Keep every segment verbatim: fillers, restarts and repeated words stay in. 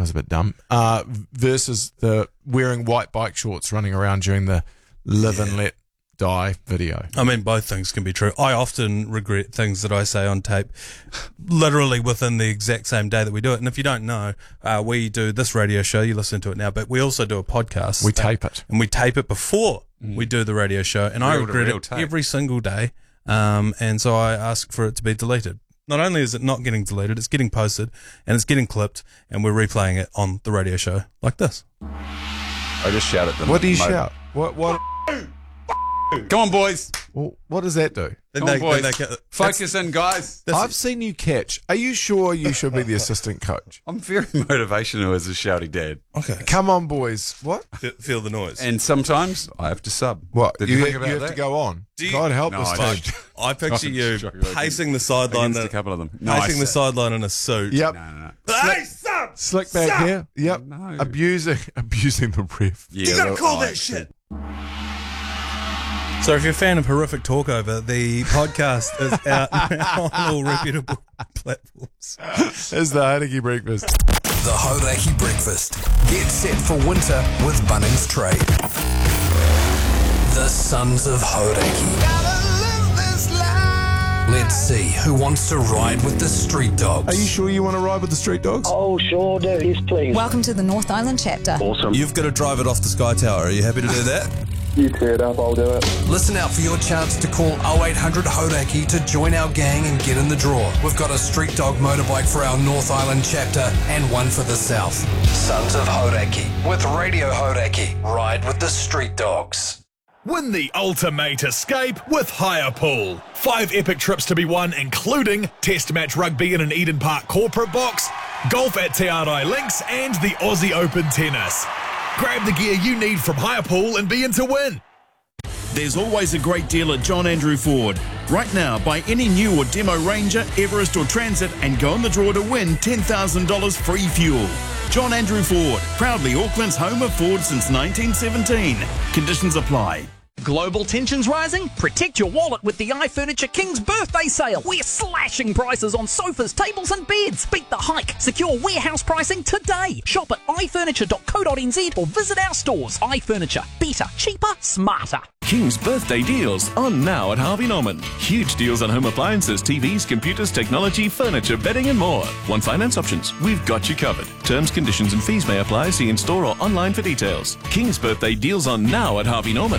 was a bit dumb. Uh, versus the wearing white bike shorts running around during the live yeah. and let die video. I mean, both things can be true. I often regret things that I say on tape literally within the exact same day that we do it. And if you don't know, uh, we do this radio show, you listen to it now, but we also do a podcast. We tape it. And we tape it before mm. we do the radio show. And real I regret it tape. every single day. Um, and so I ask for it to be deleted. Not only is it not getting deleted, it's getting posted and it's getting clipped and we're replaying it on the radio show like this. I just shout at them. What do you shout? What, what? Come on, boys. Well, what does that do? Come on, boys. They, Focus in, guys. I've seen you catch. Are you sure you should be the assistant coach? I'm very motivational as a shouty dad. Okay. Come on, boys. What? Feel the noise. And sometimes I have to sub. What? Did you, you, think you about have that? to go on. You, God help no, us, I, team. I picture you pacing the sideline. Against a couple of them. Pacing Nice. the sideline in a suit. Yep. No, no, no. Hey, sub! Slick back Sub! here. Yep. No. Abusing, abusing the ref. Yeah, you gotta well, call I that shit. So if you're a fan of Horrific Talkover, the podcast is out now on all reputable platforms. It's the Hodaki Breakfast. The Hodaki Breakfast. Get set for winter with Bunnings Trade. The Sons of Hodaki. Let's see who wants to ride with the street dogs. Are you sure you want to ride with the street dogs? Oh, sure do. Yes, please. Welcome to the North Island chapter. Awesome. You've got to drive it off the Sky Tower. Are you happy to do that? You tear it up, I'll do it. Listen out for your chance to call oh eight hundred Hodaki to join our gang and get in the draw. We've got a street dog motorbike for our North Island chapter and one for the South. Sons of Hodaki with Radio Hodaki. Ride with the street dogs. Win the ultimate escape with Hire Pool. Five epic trips to be won, including Test Match Rugby in an Eden Park corporate box, golf at Te Arai Links, and the Aussie Open Tennis. Grab the gear you need from Hire Pool and be in to win. There's always a great deal at John Andrew Ford. Right now, buy any new or demo Ranger, Everest or Transit and go in the draw to win ten thousand dollars free fuel. John Andrew Ford, proudly Auckland's home of Ford since nineteen seventeen. Conditions apply. Global tensions rising? Protect your wallet with the iFurniture King's Birthday Sale. We're slashing prices on sofas, tables and beds. Beat the hike. Secure warehouse pricing today. Shop at i furniture dot co dot n z or visit our stores. iFurniture. Better, cheaper, smarter. King's birthday deals on now at Harvey Norman. Huge deals on home appliances, T Vs, computers, technology, furniture, bedding and more. Want finance options? We've got you covered. Terms, conditions and fees may apply. See in store or online for details. King's birthday deals on now at Harvey Norman.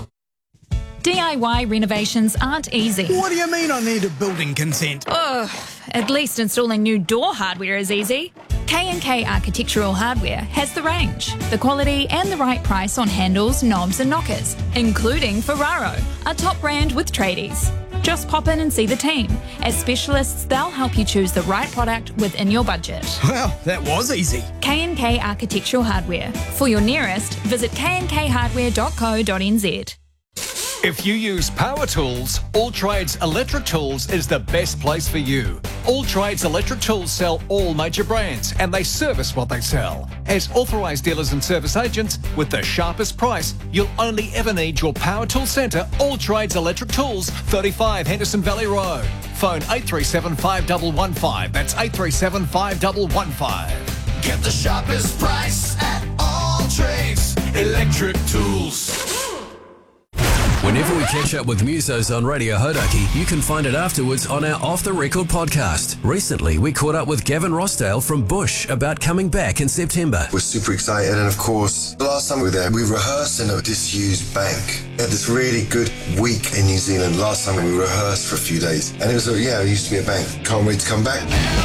D I Y renovations aren't easy. What do you mean I need a building consent? Oh, at least installing new door hardware is easy. K and K Architectural Hardware has the range, the quality and the right price on handles, knobs and knockers, including Ferraro, a top brand with tradies. Just pop in and see the team. As specialists, they'll help you choose the right product within your budget. Well, that was easy. K and K Architectural Hardware. For your nearest, visit k and k hardware dot co dot n z. If you use power tools, All Trades Electric Tools is the best place for you. All Trades Electric Tools sell all major brands and they service what they sell. As authorised dealers and service agents, with the sharpest price, you'll only ever need your power tool centre, All Trades Electric Tools, thirty-five Henderson Valley Road. Phone eight three seven, five one one five. That's eight three seven, five one one five. Get the sharpest price at All Trades Electric Tools. Whenever we catch up with musos on Radio Hodaki, you can find it afterwards on our Off The Record podcast. Recently, we caught up with Gavin Rossdale from Bush about coming back in September. We're super excited, and of course, the last time we were there, we rehearsed in a disused bank. We had this really good week in New Zealand. Last time we rehearsed for a few days, and it was, a, yeah, it used to be a bank. Can't wait to come back.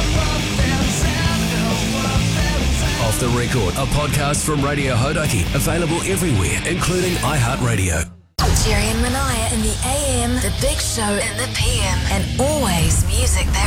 Off The Record, a podcast from Radio Hodaki, available everywhere, including iHeartRadio. Jerry and Manaya in the A M, the Big Show in the P M, and always music that